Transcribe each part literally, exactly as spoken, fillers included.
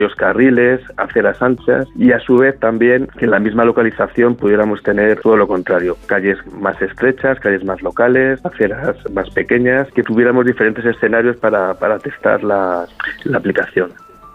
los carriles, aceras anchas y a su vez también que en la misma localización pudiéramos tener todo lo contrario, calles más estrechas, calles más locales, aceras más pequeñas, que tuviéramos diferentes escenarios para, para testar la, la aplicación.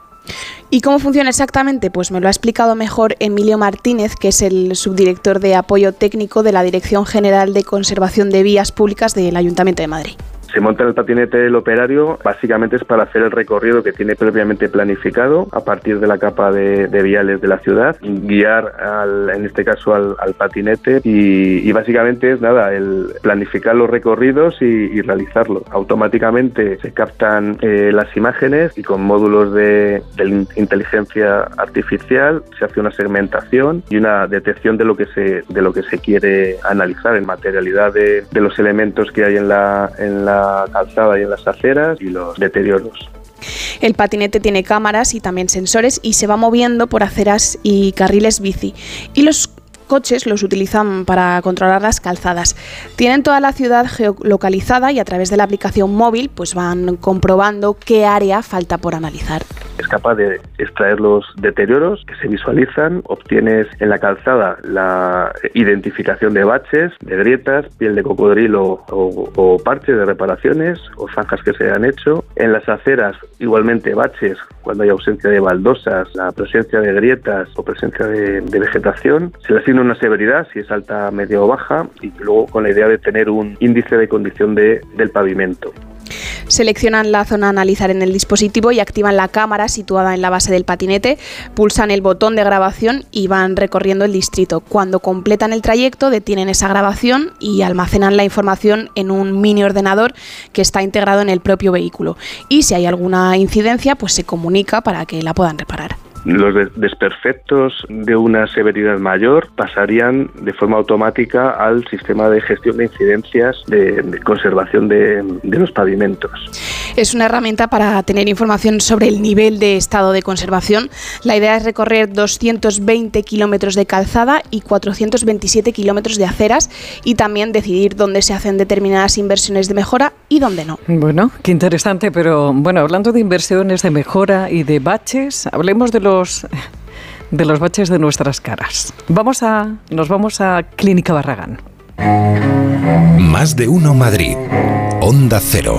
¿Y cómo funciona exactamente? Pues me lo ha explicado mejor Emilio Martínez, que es el subdirector de apoyo técnico de la Dirección General de Conservación de Vías Públicas del Ayuntamiento de Madrid. Se monta en el patinete el operario, básicamente es para hacer el recorrido que tiene previamente planificado a partir de la capa de, de viales de la ciudad, guiar al, en este caso al, al patinete y, y básicamente es nada, el planificar los recorridos y, y realizarlos. Automáticamente se captan eh, las imágenes y con módulos de, de inteligencia artificial se hace una segmentación y una detección de lo que se, de lo que se quiere analizar en materialidad de, de los elementos que hay en la, en la calzada y en las aceras y los deterioros. El patinete tiene cámaras y también sensores y se va moviendo por aceras y carriles bici. Y los coches los utilizan para controlar las calzadas. Tienen toda la ciudad geolocalizada y a través de la aplicación móvil pues van comprobando qué área falta por analizar. Es capaz de extraer los deterioros que se visualizan, obtienes en la calzada la identificación de baches, de grietas, piel de cocodrilo o, o parches de reparaciones o zanjas que se han hecho. En las aceras igualmente baches cuando hay ausencia de baldosas, la presencia de grietas o presencia de, de vegetación. Se le asigna una severidad, si es alta, media o baja, y luego con la idea de tener un índice de condición de, del pavimento. Seleccionan la zona a analizar en el dispositivo y activan la cámara situada en la base del patinete, pulsan el botón de grabación y van recorriendo el distrito. Cuando completan el trayecto, detienen esa grabación y almacenan la información en un mini ordenador que está integrado en el propio vehículo. Y si hay alguna incidencia, pues se comunica para que la puedan reparar. Los desperfectos de una severidad mayor pasarían de forma automática al sistema de gestión de incidencias de, de conservación de, de los pavimentos. Es una herramienta para tener información sobre el nivel de estado de conservación. La idea es recorrer doscientos veinte kilómetros de calzada y cuatrocientos veintisiete kilómetros de aceras y también decidir dónde se hacen determinadas inversiones de mejora y dónde no. Bueno, qué interesante, pero bueno, hablando de inversiones, de mejora y de baches, hablemos de los de los baches de nuestras caras. Vamos a, nos vamos a Clínica Barragán. Más de uno Madrid. Onda Cero.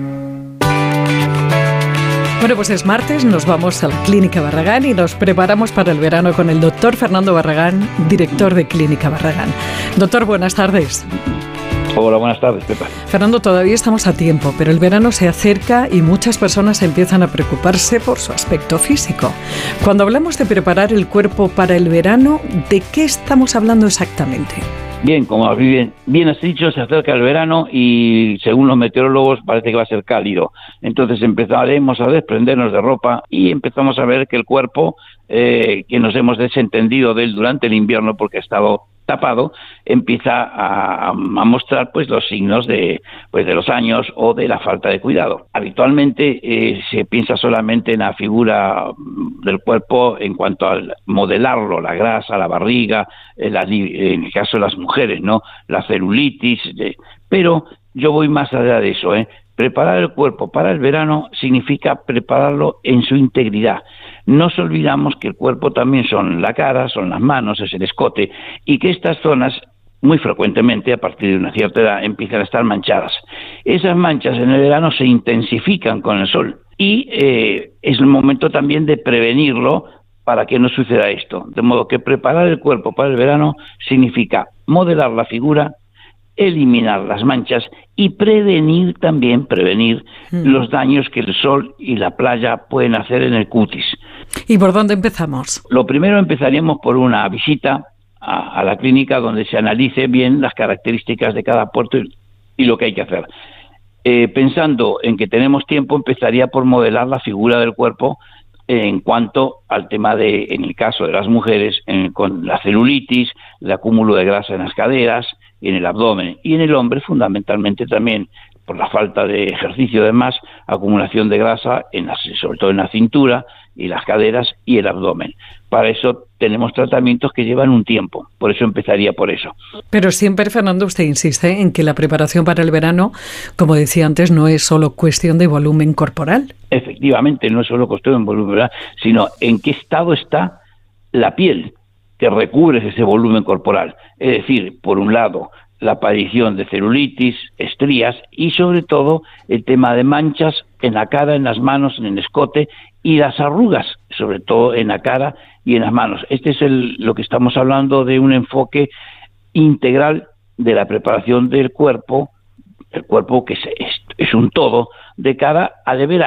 Bueno, pues es martes, nos vamos a la Clínica Barragán y nos preparamos para el verano con el doctor Fernando Barragán, director de Clínica Barragán. Doctor, buenas tardes. Hola, buenas tardes, Pepa. Fernando, todavía estamos a tiempo, pero el verano se acerca y muchas personas empiezan a preocuparse por su aspecto físico. Cuando hablamos de preparar el cuerpo para el verano, ¿de qué estamos hablando exactamente? Bien, como bien, bien has dicho, se acerca el verano y según los meteorólogos parece que va a ser cálido. Entonces empezaremos a desprendernos de ropa y empezamos a ver que el cuerpo, eh, que nos hemos desentendido de él durante el invierno porque ha estado tapado, empieza a, a mostrar pues los signos de pues de los años o de la falta de cuidado. Habitualmente eh, se piensa solamente en la figura del cuerpo en cuanto al modelarlo, la grasa, la barriga, eh, la, en el caso de las mujeres, ¿no? La celulitis, eh, pero yo voy más allá de eso, ¿eh? Preparar el cuerpo para el verano significa prepararlo en su integridad. No nos olvidamos que el cuerpo también son la cara, son las manos, es el escote, y que estas zonas muy frecuentemente, a partir de una cierta edad, empiezan a estar manchadas. Esas manchas en el verano se intensifican con el sol y eh, es el momento también de prevenirlo para que no suceda esto. De modo que preparar el cuerpo para el verano significa modelar la figura, eliminar las manchas y prevenir también, prevenir mm. los daños que el sol y la playa pueden hacer en el cutis. ¿Y por dónde empezamos? Lo primero empezaríamos por una visita a, a la clínica donde se analice bien las características de cada puerto y, y lo que hay que hacer. Eh, pensando en que tenemos tiempo, empezaría por modelar la figura del cuerpo en cuanto al tema de, en el caso de las mujeres, en, con la celulitis, el acúmulo de grasa en las caderas, y en el abdomen, y en el hombre fundamentalmente también por la falta de ejercicio, además, acumulación de grasa, en las, sobre todo en la cintura y las caderas y el abdomen. Para eso tenemos tratamientos que llevan un tiempo, por eso empezaría por eso. Pero siempre, Fernando, usted insiste en que la preparación para el verano, como decía antes, no es solo cuestión de volumen corporal. Efectivamente, no es solo cuestión de volumen corporal, sino en qué estado está la piel que recubre ese volumen corporal. Es decir, por un lado, la aparición de celulitis, estrías y sobre todo el tema de manchas en la cara, en las manos, en el escote y las arrugas, sobre todo en la cara y en las manos. Este es el, lo que estamos hablando de un enfoque integral de la preparación del cuerpo, el cuerpo que es, es, es un todo, de cara a deber